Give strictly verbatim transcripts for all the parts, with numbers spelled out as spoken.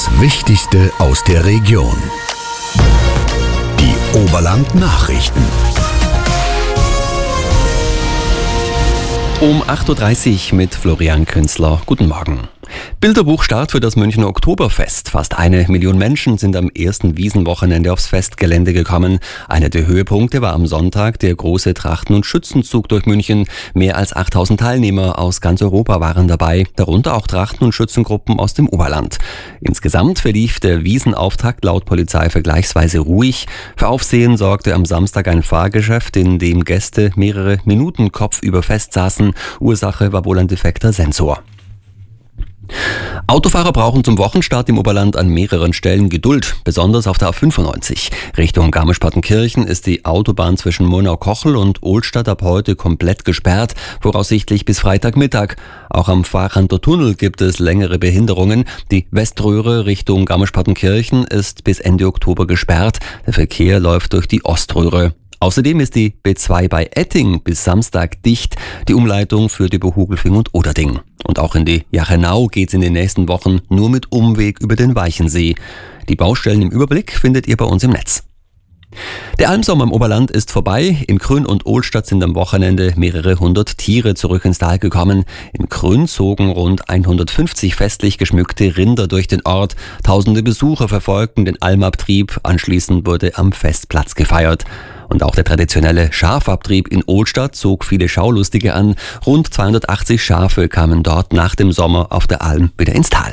Das Wichtigste aus der Region. Die Oberland-Nachrichten. Um acht Uhr dreißig mit Florian Künzler. Guten Morgen. Bilderbuchstart für das Münchner Oktoberfest. Fast eine Million Menschen sind am ersten Wiesenwochenende aufs Festgelände gekommen. Einer der Höhepunkte war am Sonntag der große Trachten- und Schützenzug durch München. Mehr als achttausend Teilnehmer aus ganz Europa waren dabei, darunter auch Trachten- und Schützengruppen aus dem Oberland. Insgesamt verlief der Wiesenauftakt laut Polizei vergleichsweise ruhig. Für Aufsehen sorgte am Samstag ein Fahrgeschäft, in dem Gäste mehrere Minuten kopfüber festsaßen. Ursache war wohl ein defekter Sensor. Autofahrer brauchen zum Wochenstart im Oberland an mehreren Stellen Geduld, besonders auf der A fünfundneunzig. Richtung Garmisch-Partenkirchen ist die Autobahn zwischen Murnau-Kochel und Ohlstadt ab heute komplett gesperrt, voraussichtlich bis Freitagmittag. Auch am Fahranter Tunnel gibt es längere Behinderungen. Die Weströhre Richtung Garmisch-Partenkirchen ist bis Ende Oktober gesperrt. Der Verkehr läuft durch die Oströhre. Außerdem ist die B zwei bei Etting bis Samstag dicht. Die Umleitung führt über Hugelfing und Oderding. Und auch in die Jachenau geht's in den nächsten Wochen nur mit Umweg über den Weichensee. Die Baustellen im Überblick findet ihr bei uns im Netz. Der Almsommer im Oberland ist vorbei. In Krün und Ohlstadt sind am Wochenende mehrere hundert Tiere zurück ins Tal gekommen. In Krün zogen rund hundertfünfzig festlich geschmückte Rinder durch den Ort. Tausende Besucher verfolgten den Almabtrieb. Anschließend wurde am Festplatz gefeiert. Und auch der traditionelle Schafabtrieb in Ohlstadt zog viele Schaulustige an. Rund zweihundertachtzig Schafe kamen dort nach dem Sommer auf der Alm wieder ins Tal.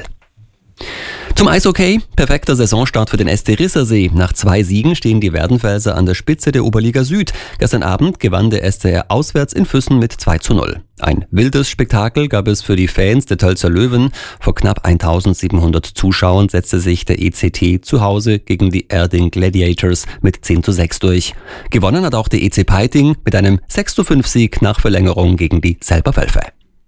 Zum Eishockey. Perfekter Saisonstart für den S T Rissersee. Nach zwei Siegen stehen die Werdenfelser an der Spitze der Oberliga Süd. Gestern Abend gewann der S T R auswärts in Füssen mit zwei zu null. Ein wildes Spektakel gab es für die Fans der Tölzer Löwen. Vor knapp eintausendsiebenhundert Zuschauern setzte sich der E C T zu Hause gegen die Erding Gladiators mit zehn zu sechs durch. Gewonnen hat auch der E C Peiting mit einem sechs zu fünf Sieg nach Verlängerung gegen die Selber Wölfe.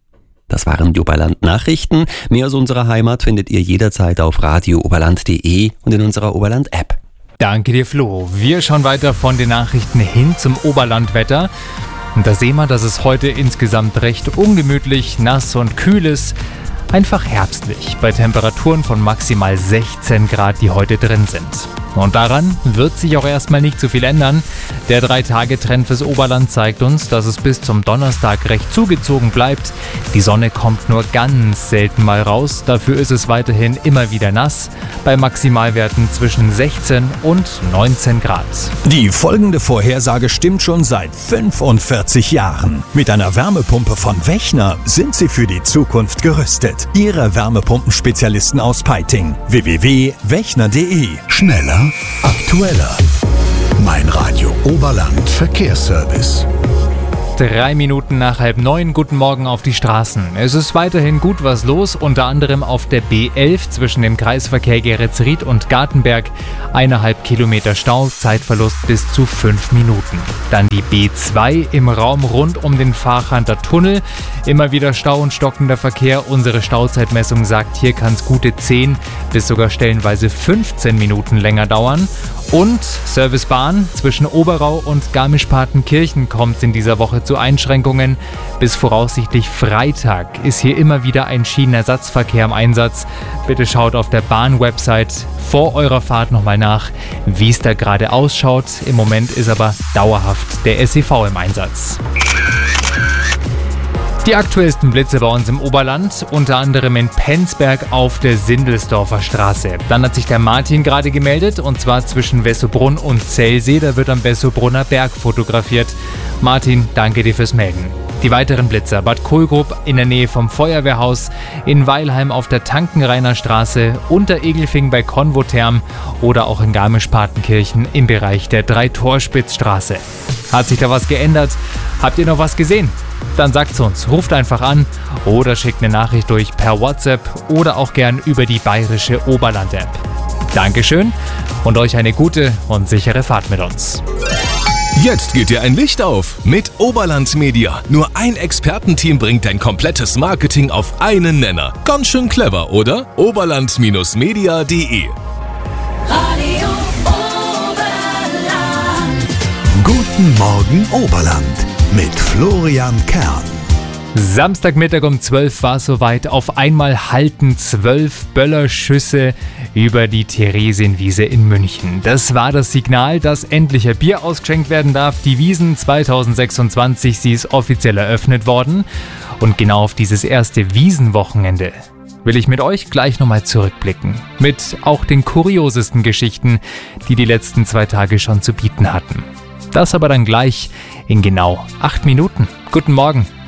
Das waren die Oberland-Nachrichten. Mehr aus unserer Heimat findet ihr jederzeit auf radio oberland punkt de und in unserer Oberland-App. Danke dir, Flo. Wir schauen weiter von den Nachrichten hin zum Oberlandwetter. Und da sehen wir, dass es heute insgesamt recht ungemütlich, nass und kühl ist. Einfach herbstlich, bei Temperaturen von maximal sechzehn Grad, die heute drin sind. Und daran wird sich auch erstmal nicht so viel ändern. Der drei-Tage-Trend fürs Oberland zeigt uns, dass es bis zum Donnerstag recht zugezogen bleibt. Die Sonne kommt nur ganz selten mal raus. Dafür ist es weiterhin immer wieder nass, bei Maximalwerten zwischen sechzehn und neunzehn Grad. Die folgende Vorhersage stimmt schon seit fünfundvierzig Jahren. Mit einer Wärmepumpe von Wechner sind Sie für die Zukunft gerüstet. Ihre Wärmepumpenspezialisten aus Peiting. w w w punkt wechner punkt de. Schneller, aktueller. Mein Radio Oberland Verkehrsservice. Drei Minuten nach halb neun, guten Morgen auf die Straßen. Es ist weiterhin gut was los, unter anderem auf der B elf zwischen dem Kreisverkehr Geretsried und Gartenberg. Eineinhalb Kilometer Stau, Zeitverlust bis zu fünf Minuten. Dann die B zwei im Raum rund um den Fahrchanter Tunnel. Immer wieder Stau und stockender Verkehr. Unsere Stauzeitmessung sagt, hier kann es gute zehn bis sogar stellenweise fünfzehn Minuten länger dauern. Und Servicebahn zwischen Oberau und Garmisch-Partenkirchen kommt in dieser Woche zu Einschränkungen. Bis voraussichtlich Freitag ist hier immer wieder ein Schienenersatzverkehr im Einsatz. Bitte schaut auf der Bahn-Website vor eurer Fahrt nochmal nach, wie es da gerade ausschaut. Im Moment ist aber dauerhaft der S E V im Einsatz. Die aktuellsten Blitze bei uns im Oberland, unter anderem in Penzberg auf der Sindelsdorfer Straße. Dann hat sich der Martin gerade gemeldet, und zwar zwischen Wessobrunn und Zellsee. Da wird am Wessobrunner Berg fotografiert. Martin, danke dir fürs Melden. Die weiteren Blitzer: Bad Kohlgrub in der Nähe vom Feuerwehrhaus, in Weilheim auf der Tankenrainer Straße, Unteregelfing bei Konvotherm oder auch in Garmisch-Partenkirchen im Bereich der Drei-Torspitz-Straße. Hat sich da was geändert? Habt ihr noch was gesehen? Dann sagt's uns, ruft einfach an oder schickt eine Nachricht durch per WhatsApp oder auch gern über die bayerische Oberland-App. Dankeschön und euch eine gute und sichere Fahrt mit uns. Jetzt geht dir ein Licht auf mit Oberland Media. Nur ein Expertenteam bringt dein komplettes Marketing auf einen Nenner. Ganz schön clever, oder? oberland Bindestrich media punkt de Radio Oberland. Guten Morgen Oberland mit Florian Kern. Samstagmittag um zwölf war es soweit. Auf einmal hallten zwölf Böllerschüsse über die Theresienwiese in München. Das war das Signal, dass endlich ein Bier ausgeschenkt werden darf. Die Wiesn zwanzig sechsundzwanzig, sie ist offiziell eröffnet worden. Und genau auf dieses erste Wiesenwochenende will ich mit euch gleich nochmal zurückblicken. Mit auch den kuriosesten Geschichten, die die letzten zwei Tage schon zu bieten hatten. Das aber dann gleich in genau acht Minuten. Guten Morgen.